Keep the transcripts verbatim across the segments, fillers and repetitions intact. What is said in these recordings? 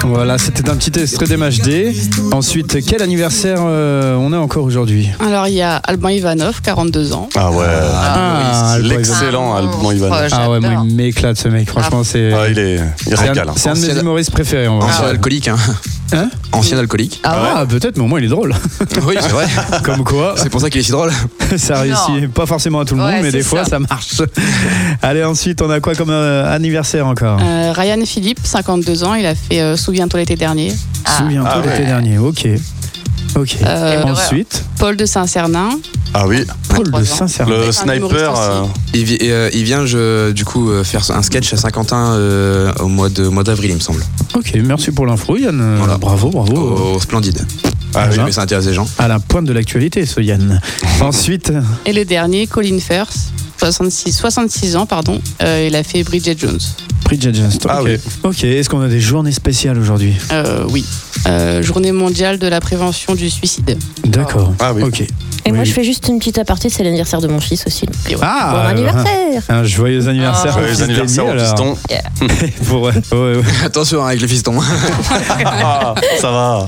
Voilà, c'était un petit extrait d'M H D. Ensuite, quel anniversaire euh, on a encore aujourd'hui? Alors, il y a Alban Ivanov, quarante-deux ans. Ah ouais, Ah, ah, l'excellent Alban Ivanov. Oh, Ah ouais, moi il m'éclate ce mec, franchement c'est... Ah, il est, il c'est régale. un, c'est un de mes Ancien- humoristes préférés en vrai. Ancien alcoolique, hein. Hein Ancien alcoolique. Ah, peut-être, mais au moins il est drôle. Oui, c'est vrai. Comme quoi, C'est pour ça qu'il est si drôle. ça réussit pas forcément à tout le monde, Ouais, mais c'est des fois ça. ça marche. Allez, ensuite, on a quoi comme euh, anniversaire encore? Euh, Ryan Philippe, cinquante-deux ans, il a fait euh, Souviens-toi l'été dernier. Souviens-toi Ah ouais. l'été dernier, ok. Ok. Euh, Ensuite, Paul de Saint-Cernin. Ah oui, Paul de vingt-trois ans. Saint-Cernin. le un sniper. humoriste euh, aussi. Il, vi- euh, il vient je, du coup euh, faire un sketch à Saint-Quentin euh, au mois de mois d'avril, il me semble. Ok, merci pour l'info Yann. Euh, Voilà. Bravo, bravo. Au, au Splendide. Ah Ah, oui. mais ça intéresse les gens. À la pointe de l'actualité, ce Yann. Ensuite, Et le dernier, Colin Firth, soixante-six, soixante-six ans, pardon. Euh, il a fait Bridget Jones. Bridget Jones. Ok. Ah oui. Ok, est-ce qu'on a des journées spéciales aujourd'hui? Euh, oui. Euh, journée mondiale de la prévention du suicide. D'accord. Ah oui. Ok. Et moi, Oui. je fais juste une petite aparté, c'est l'anniversaire de mon fils aussi. donc. Ah, Bon euh, anniversaire! Un joyeux anniversaire. Ah. au Joyeux fils anniversaire au d'Amy, alors. piston. Pour, ouais, ouais, ouais. Attention avec les fistons. Ah, ça va.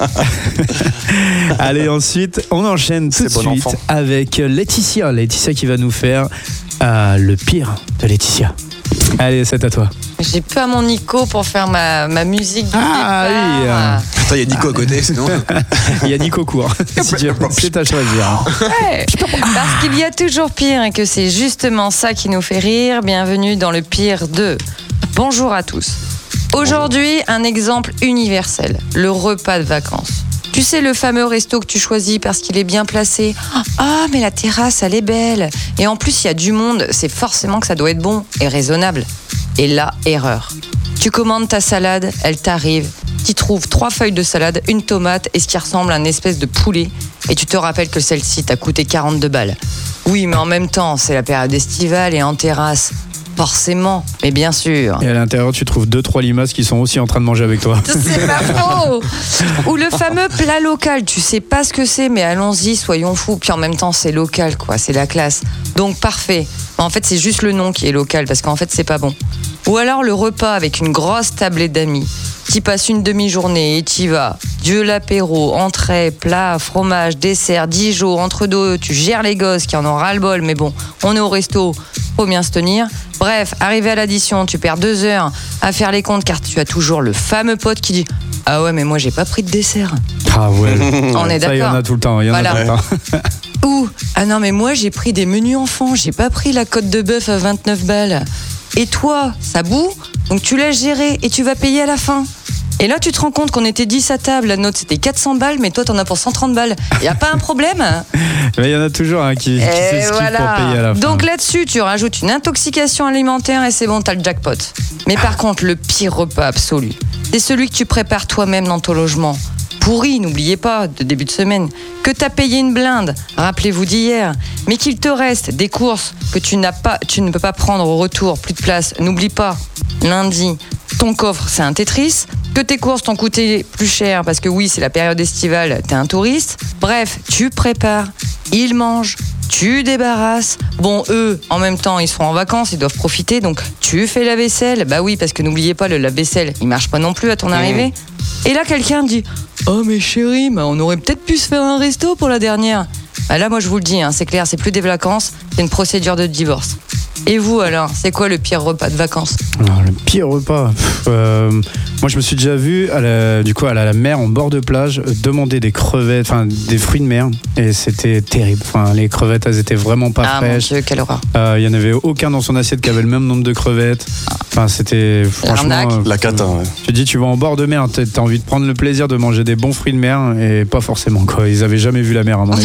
Allez, ensuite, on enchaîne tout de C'est bon suite enfant. avec Laetitia. Laetitia qui va nous faire euh, le pire de Laetitia. Allez, c'est à toi. J'ai peu à mon Nico pour faire ma, ma musique du Ah, départ. oui, euh. Attends, il y a Nico à côté, sinon. Il y a Nico Court. Si tu veux, c'est à choisir. hein. Ouais. Parce qu'il y a toujours pire et que c'est justement ça qui nous fait rire. Bienvenue dans le pire de. Bonjour à tous. Aujourd'hui, un exemple universel, le repas de vacances. Tu sais, le fameux resto que tu choisis parce qu'il est bien placé. Ah, mais la terrasse, elle est belle. Et en plus, il y a du monde, c'est forcément que ça doit être bon et raisonnable. Et là, erreur. Tu commandes ta salade, elle t'arrive. Tu trouves trois feuilles de salade, une tomate et ce qui ressemble à une espèce de poulet. Et tu te rappelles que celle-ci t'a coûté quarante-deux balles. Oui, mais en même temps, c'est la période estivale et en terrasse. Forcément, mais bien sûr. Et à l'intérieur, tu trouves deux, trois limaces qui sont aussi en train de manger avec toi. C'est pas faux. Ou le fameux plat local, tu sais pas ce que c'est, mais allons-y, soyons fous. Puis en même temps, c'est local, quoi, c'est la classe. Donc parfait. En fait, c'est juste le nom qui est local, parce qu'en fait, c'est pas bon. Ou alors le repas avec une grosse tablée d'amis. Tu passes une demi-journée et t'y vas. Dieu l'apéro, entrée, plat, fromage, dessert, Dijon, entre deux. Tu gères les gosses qui en ont ras-le-bol, mais bon, on est au resto, faut bien se tenir. Bref, arrivé à l'addition, tu perds deux heures à faire les comptes car tu as toujours le fameux pote qui dit « Ah ouais, mais moi j'ai pas pris de dessert. Ah ouais. » On est Ça, il y en d'accord. a tout le temps. Il y en Voilà. a tout le temps. Ou « Ah non, mais moi j'ai pris des menus enfants, j'ai pas pris la côte de bœuf à vingt-neuf balles. » Et toi, ça boue, donc tu laisses gérer et tu vas payer à la fin. Et là, tu te rends compte qu'on était dix à table, la note c'était quatre cents balles, mais toi t'en as pour cent trente balles. Y a pas un problème? Mais il y en a toujours un qui, qui Et s'esquive pour payer à la fin. Donc là-dessus, tu rajoutes une intoxication alimentaire et c'est bon, t'as le jackpot. Mais par contre, le pire repas absolu, c'est celui que tu prépares toi-même dans ton logement. Pourri, n'oubliez pas, de début de semaine, que t'as payé une blinde, rappelez-vous d'hier, mais qu'il te reste des courses que tu n'as pas, tu ne peux pas prendre au retour, plus de place. N'oublie pas, lundi, ton coffre, c'est un Tetris, que tes courses t'ont coûté plus cher parce que oui, c'est la période estivale, t'es un touriste. Bref, tu prépares, ils mangent, tu débarrasses. Bon, eux, en même temps, ils seront en vacances, ils doivent profiter, donc tu fais la vaisselle. Bah oui, parce que n'oubliez pas, le lave-vaisselle, il marche pas non plus à ton arrivée. Et là, quelqu'un dit « Oh, mais chérie, bah, on aurait peut-être pu se faire un resto pour la dernière. » Bah là, moi, je vous le dis, hein, c'est clair, c'est plus des vacances, c'est une procédure de divorce. Et vous, alors, c'est quoi le pire repas de vacances? Alors, le pire repas. pff, euh, moi, je me suis déjà vu à la, du coup, à la mer en bord de plage euh, demander des crevettes, enfin des fruits de mer, et c'était terrible. Enfin, les crevettes, elles étaient vraiment pas Ah mon fraîches. Dieu, quelle horreur. Euh, Il y en avait aucun dans son assiette qui avait le même nombre de crevettes. Enfin, c'était franchement. L'arnaque. euh, La cata, ouais. Tu te dis, tu vas en bord de mer, t'as t'as envie de prendre le plaisir de manger des bons fruits de mer, et pas forcément quoi. Ils avaient jamais vu la mer à mon avis.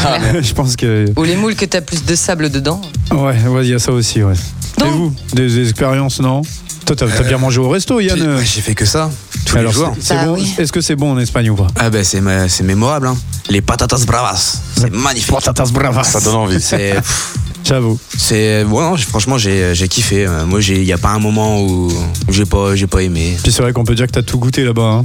Je pense que. Ou les moules que t'as plus de sable dedans. Ouais, ouais, il y a ça aussi, ouais. Donc- Et vous, des, des expériences, non? Toi, t'as t'as bien mangé au resto, Yann? J'ai, ouais, j'ai fait que ça, tous Alors, les jours. c'est- c'est Bah bon. oui. Est-ce que c'est bon en Espagne ou pas? Ah ben c'est, ma- c'est mémorable, hein. Les patatas bravas, c'est magnifique. Patatas bravas. Ça donne envie. C'est, pff, J'avoue. C'est bon, non, franchement, j'ai, j'ai kiffé. Euh, Moi, il n'y a pas un moment où, où j'ai pas, j'ai pas aimé. Puis c'est vrai qu'on peut dire que t'as tout goûté là-bas. Hein.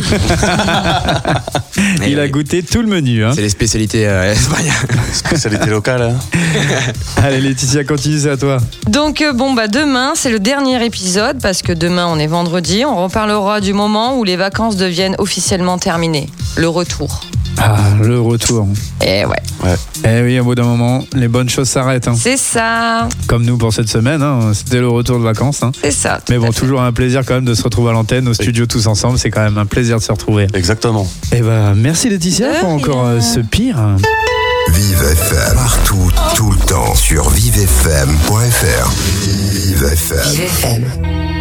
Il a goûté tout le menu. Hein. C'est les spécialités euh, espagnoles. Spécialité locale. Hein. Allez Laetitia, continue, c'est à toi. Donc euh, bon bah demain c'est le dernier épisode parce que demain on est vendredi, on reparlera du moment où les vacances deviennent officiellement terminées, le retour. Ah, le retour. Et ouais. Ouais. Eh oui, au bout d'un moment, les bonnes choses s'arrêtent. Hein. C'est ça. Comme nous pour cette semaine, hein. C'était le retour de vacances. Hein. C'est ça. Mais bon, toujours un plaisir quand même de se retrouver à l'antenne, au studio tous ensemble. C'est quand même un plaisir de se retrouver. Exactement. Eh ben, merci Laetitia De pour rien. encore euh, ce pire. Vive F M, partout, tout le temps, sur vive f m point f r. Vive F M. Vive F M.